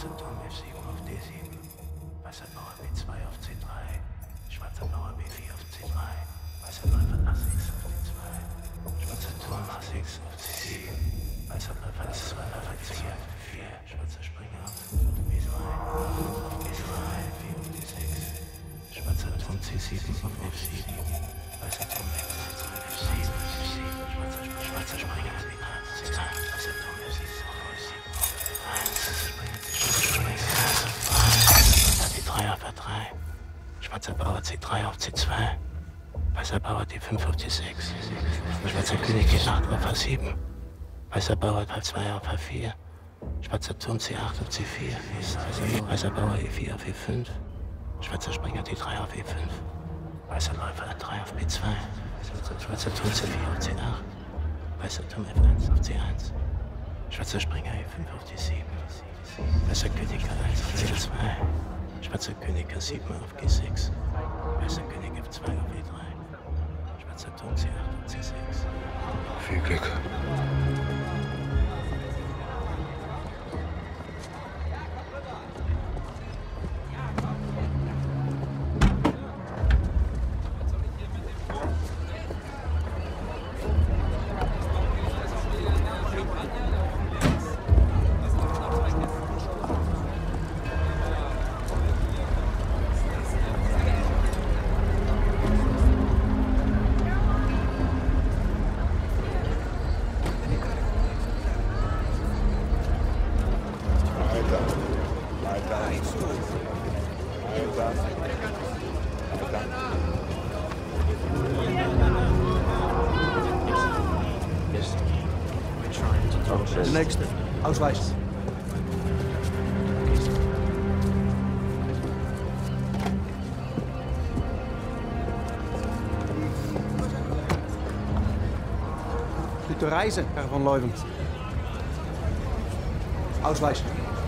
Schwarzer Turm F7 auf D7. Weißer Bauer B2 auf C3. Schwarzer Bauer B4 auf C3. Weißer Läufer A6 auf D2. Schwarzer Turm A6 auf C7. Weißer Läufer A2 auf C4. Schwarzer Springer auf 5 auf B3. Auf B3, 4 auf D6. Schwarzer Turm C7 auf F7. Weißer Turm F3 F7. Schwarzer Springer auf B1. Weißer Turm F7 auf F7. Weißer Springer D3 auf A3. Schwarzer Bauer C3 auf C2. Weißer Bauer D5 auf D6. Schwarzer König G8 auf A7. Weißer Bauer H2 auf A4. Schwarzer Turm C8 auf C4. Weißer Bauer E4 auf E5. Schwarzer Springer D3 auf E5. Weißer Läufer A3 auf B2. Schwarzer Turm C4 auf C8. Weißer Turm F1 auf C1. Schwarzer Springer E5 auf D7. Weißer König A1 auf C2. Schwarzer König A7 auf G6. Weißer König F2 auf E3. Schwarzer Turm C8 auf C6. Viel Glück. Der nächste. Ausweis. Gute Reise, Herr von Leuven. Ausweis.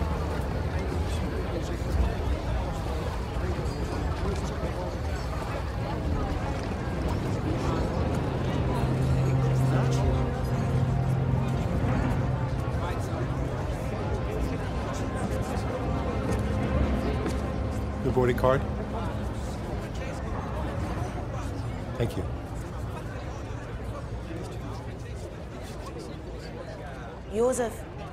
Your boarding card. Thank you. Josef,